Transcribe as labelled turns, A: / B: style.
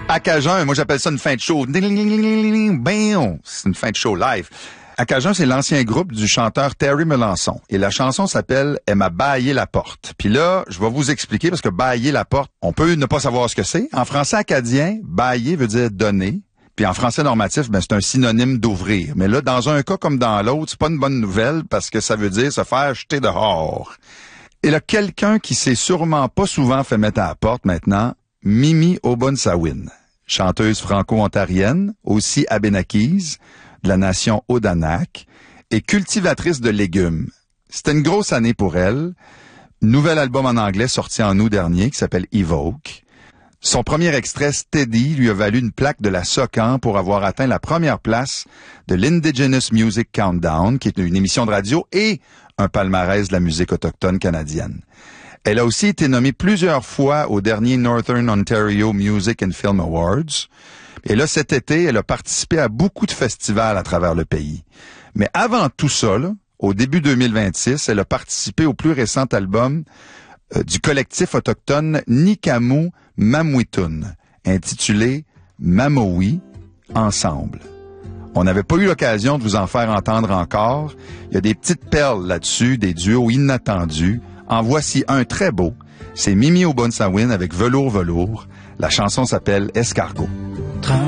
A: À Cajun, moi j'appelle ça une fin de show. Bam! C'est une fin de show live. À Cajun, c'est l'ancien groupe du chanteur Terry Melançon. Et la chanson s'appelle « Elle m'a baillé la porte ». Puis là, je vais vous expliquer parce que « bailler la porte », on peut ne pas savoir ce que c'est. En français acadien, « bailler » veut dire « donner ». Puis en français normatif, ben c'est un synonyme d'ouvrir. Mais là, dans un cas comme dans l'autre, c'est pas une bonne nouvelle parce que ça veut dire se faire jeter dehors. Et là, quelqu'un qui s'est sûrement pas souvent fait mettre à la porte maintenant, Mimi Obonsawin, chanteuse franco-ontarienne, aussi abénaquise, de la nation Odanak, et cultivatrice de légumes. C'était une grosse année pour elle. Nouvel album en anglais sorti en août dernier qui s'appelle Evoke. Son premier extrait, Steady, lui a valu une plaque de la SOCAN pour avoir atteint la première place de l'Indigenous Music Countdown, qui est une émission de radio et un palmarès de la musique autochtone canadienne. Elle a aussi été nommée plusieurs fois au dernier Northern Ontario Music and Film Awards. Et là, cet été, elle a participé à beaucoup de festivals à travers le pays. Mais avant tout ça, là, au début 2026, elle a participé au plus récent album du collectif autochtone Nikamu Mamwitun, intitulé Mamowi, Ensemble. On n'avait pas eu l'occasion de vous en faire entendre encore. Il y a des petites perles là-dessus, des duos inattendus. En voici un très beau. C'est Mimi Obonsawin avec Velours Velours. La chanson s'appelle Escargot.